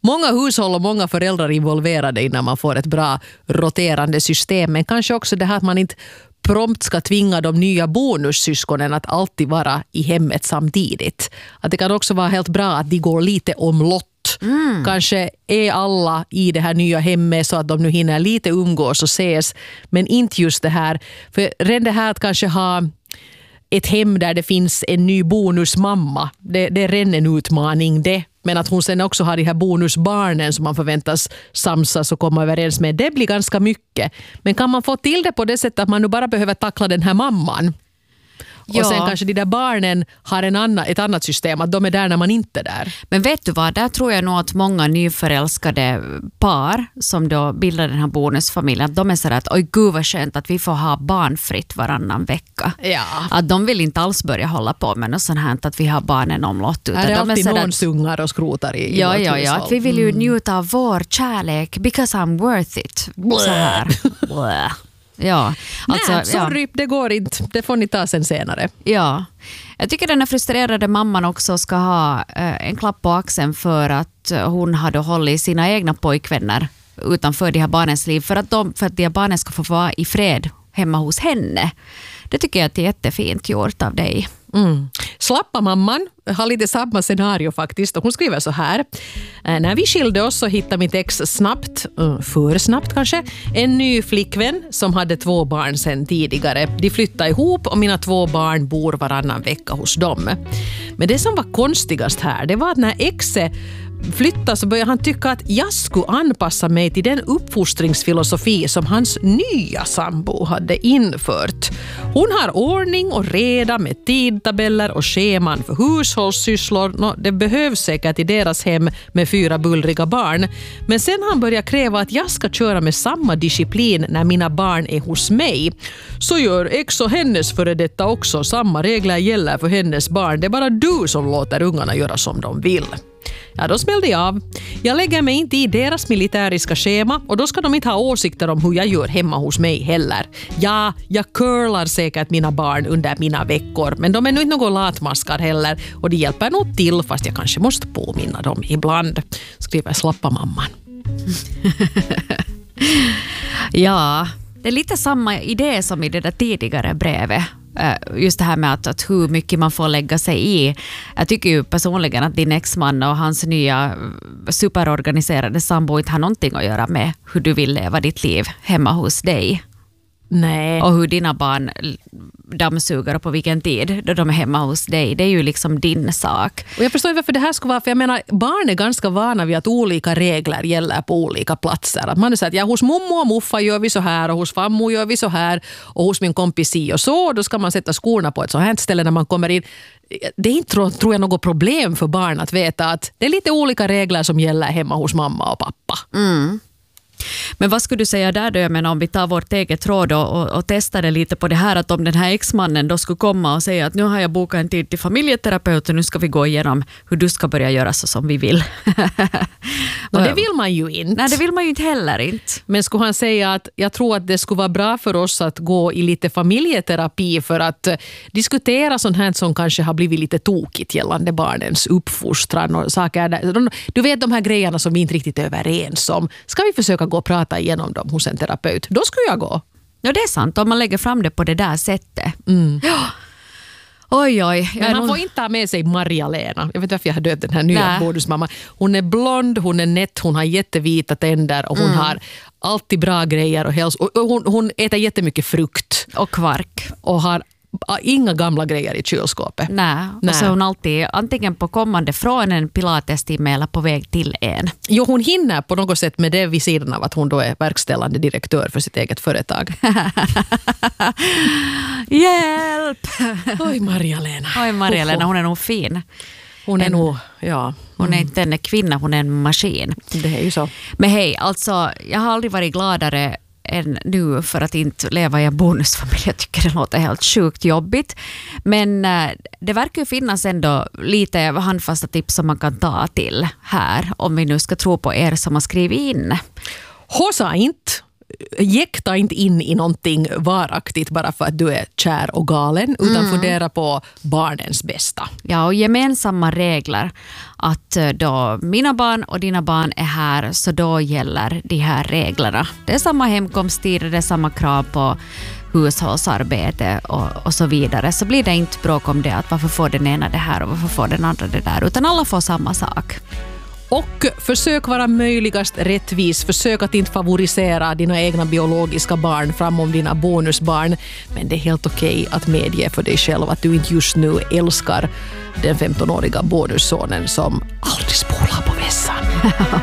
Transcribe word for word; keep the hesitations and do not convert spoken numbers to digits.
många hushåll och många föräldrar involverade innan man får ett bra roterande system. Men kanske också det här att man inte prompt ska tvinga de nya bonussyskonen att alltid vara i hemmet samtidigt. Att det kan också vara helt bra att de går lite omlott. Mm. Kanske är alla i det här nya hemmet så att de nu hinner lite umgås och ses. Men inte just det här. För redan det här att kanske ha ett hem där det finns en ny bonusmamma. Det, det är redan en utmaning det. Men att hon sen också har de här bonusbarnen som man förväntas samsas och komma överens med. Det blir ganska mycket. Men kan man få till det på det sättet att man nu bara behöver tackla den här mamman? Ja. Och sen kanske de där barnen har en annan, ett annat system, att de är där när man inte är där. Men vet du vad, där tror jag nog att många nyförälskade par som då bildar den här bonusfamiljen, att de är sådär att oj gud vad skönt att vi får ha barnfritt varannan vecka. Ja. Att de vill inte alls börja hålla på med något sånt här att vi har barnen omlott. Utan är det de alltid är någon att, sungar och skrotar i, ja, i ja, ja, att vi vill ju njuta av vår kärlek because I'm worth it. Blä. Så här. Blä. Ja, alltså, nej, sorry, ja. Det går inte. Det får ni ta sen senare. Ja, jag tycker den här frustrerade mamman också ska ha eh, en klapp på axeln för att hon hade hållit sina egna pojkvänner utanför de här barnens liv för att, de, för att de här barnen ska få vara i fred hemma hos henne. Det tycker jag att det är jättefint gjort av dig. Mm. Slappa mamman har lite samma scenario faktiskt och hon skriver så här: när vi skilde oss så hittade mitt ex snabbt, för snabbt kanske, en ny flickvän som hade två barn sedan tidigare. De flyttade ihop och mina två barn bor varannan vecka hos dem. Men det som var konstigast här, det var att när exet flytta så började han tycka att jag skulle anpassa mig till den uppfostringsfilosofi som hans nya sambo hade infört. Hon har ordning och reda med tidtabeller och scheman för hushållssysslor. Nå, det behövs säkert i deras hem med fyra bullriga barn. Men sen han började kräva att jag ska köra med samma disciplin när mina barn är hos mig. Så gör ex och hennes före detta också. Samma regler gäller för hennes barn. Det är bara du som låter ungarna göra som de vill. Ja, då smällde jag av. Jag lägger mig inte i deras militäriska schema och då ska de inte ha åsikter om hur jag gör hemma hos mig heller. Ja, jag curlar säkert mina barn under mina veckor, men de är nog inte någon latmaskar heller och det hjälper nog till fast jag kanske måste påminna dem ibland, skriver slappa mamman. Ja, det är lite samma idé som i det där tidigare brevet. Just det här med att, att hur mycket man får lägga sig i. Jag tycker ju personligen att din exman och hans nya superorganiserade sambo inte har någonting att göra med hur du vill leva ditt liv hemma hos dig. Nej. Och hur dina barn dammsuger och på vilken tid då de är hemma hos dig. Det är ju liksom din sak. Och jag förstår inte varför det här ska vara, för jag menar, barn är ganska vana vid att olika regler gäller på olika platser. Att man är så att ja, hos mommo och muffa gör vi så här och hos fammo gör vi så här och hos min kompis si och så. Då ska man sätta skorna på ett så här ställe när man kommer in. Det är inte, tror jag, något problem för barn att veta att det är lite olika regler som gäller hemma hos mamma och pappa. Mm. Men vad skulle du säga där då? Jag menar, om vi tar vårt eget råd och, och, och testar det lite på det här, att om den här exmannen då skulle komma och säga att nu har jag bokat en tid till familjeterapeut och nu ska vi gå igenom hur du ska börja göra så som vi vill. Och det vill man ju inte. Nej, det vill man ju inte heller inte. Men skulle han säga att jag tror att det skulle vara bra för oss att gå i lite familjeterapi för att diskutera sånt här som kanske har blivit lite tokigt gällande barnens uppfostran och saker där. Du vet de här grejerna som vi inte riktigt är överens om. Ska vi försöka gå och prata igenom dem hos en terapeut? Då skulle jag gå. Ja, det är sant. Om man lägger fram det på det där sättet. Mm. Ja. Oj, oj. Men han nog... får inte ha med sig Maria-Lena. Jag vet varför jag har döpt den här nya bonusmamma. Hon är blond, hon är nätt, hon har jättevita tänder och hon mm. har alltid bra grejer och hälsa. Och hon, hon äter jättemycket frukt. Och kvark. Och har inga gamla grejer i kylskåpet. Nej, och Nej. så är hon alltid antingen på kommande från en pilatestimme eller på väg till en. Jo, hon hinner på något sätt med det vid sidan av att hon då är verkställande direktör för sitt eget företag. Hjälp! Oj, Maria-Lena. Oj, Maria-Lena, hon är nog fin. Hon är en, nog, ja. Hon är inte en kvinna, hon är en maskin. Det är ju så. Men hej, alltså, jag har aldrig varit gladare än nu för att inte leva i en bonusfamilj. Jag tycker det låter helt sjukt jobbigt. Men äh, det verkar ju finnas ändå lite handfasta tips som man kan ta till här, om vi nu ska tro på er som har skrivit in. Hon sa inte jäkta inte in i någonting varaktigt bara för att du är kär och galen, utan mm. fundera på barnens bästa. Ja, och gemensamma regler. Att då mina barn och dina barn är här, så då gäller de här reglerna. Det är samma hemkomsttider, det är samma krav på hushållsarbete och, och så vidare. Så blir det inte bråk om det, att varför får den ena det här och varför får den andra det där, utan alla får samma sak. Och försök vara möjligast rättvis. Försök att inte favorisera dina egna biologiska barn framom dina bonusbarn. Men det är helt okej att medge för dig själv att du inte just nu älskar den femtonåriga bonussonen som aldrig spolar på vässan.